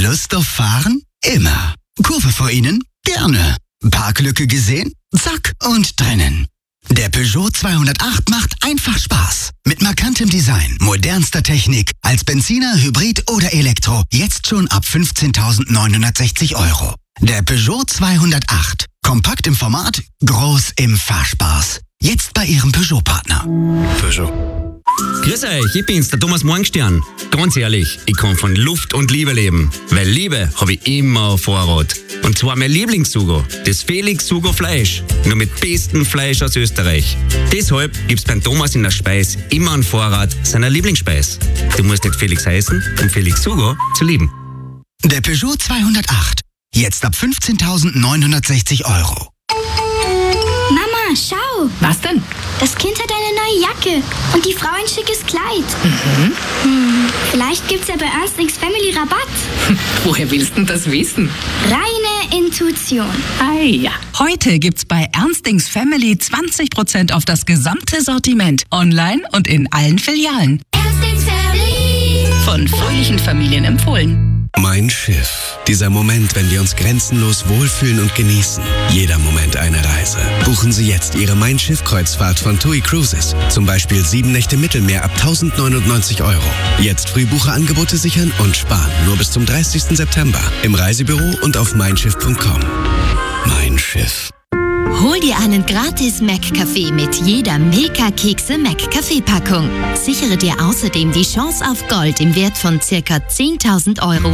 Lust auf Fahren? Immer. Kurve vor Ihnen? Gerne. Parklücke gesehen? Zack und drinnen. Der Peugeot 208 macht einfach Spaß. Mit markantem Design, modernster Technik, als Benziner, Hybrid oder Elektro. Jetzt schon ab 15.960 €. Der Peugeot 208. Kompakt im Format, groß im Fahrspaß. Jetzt bei Ihrem Peugeot-Partner. Peugeot. Grüß euch, ich bin's, der Thomas Morgenstern. Ganz ehrlich, ich kann von Luft und Liebe leben. Weil Liebe habe ich immer auf Vorrat. Und zwar mein Lieblingssugo, das Felix Sugo Fleisch. Nur mit bestem Fleisch aus Österreich. Deshalb gibt's beim Thomas in der Speis immer einen Vorrat seiner Lieblingsspeis. Du musst nicht Felix heißen, um Felix Sugo zu lieben. Der Peugeot 208. Jetzt ab 15.960 €. Mama, schau! Was denn? Das Kind hat eine neue Jacke und die Frau ein schickes Kleid. Vielleicht gibt's ja bei Ernstings Family Rabatt. Woher willst du das wissen? Reine Intuition. Ah ja. Heute gibt's bei Ernstings Family 20% auf das gesamte Sortiment. Online und in allen Filialen. Ernstings Family. Von fröhlichen Familien empfohlen. Mein Schiff. Dieser Moment, wenn wir uns grenzenlos wohlfühlen und genießen. Jeder Moment eine Reise. Buchen Sie jetzt Ihre Mein Schiff-Kreuzfahrt von TUI Cruises. Zum Beispiel 7 Nächte Mittelmeer ab 1.099 €. Jetzt Frühbucherangebote sichern und sparen. Nur bis zum 30. September. Im Reisebüro und auf meinschiff.com. Mein Schiff. Hol dir einen gratis Mac-Kaffee mit jeder Milka-Kekse Mac-Kaffee-Packung. Sichere dir außerdem die Chance auf Gold im Wert von ca. 10.000 €.